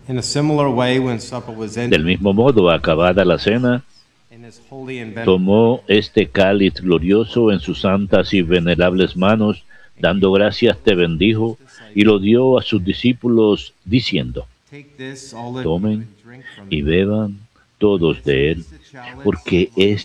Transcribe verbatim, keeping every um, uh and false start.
In a similar way, when supper was Del ended, mismo modo, acabada la cena, in his holy and venerable tomó este cáliz glorioso en sus santas y venerables manos, dando gracias te bendijo y lo dio a sus discípulos, diciendo: take this, all of you, tomen and drink from y it. beban todos de él, This is the chalice porque of the es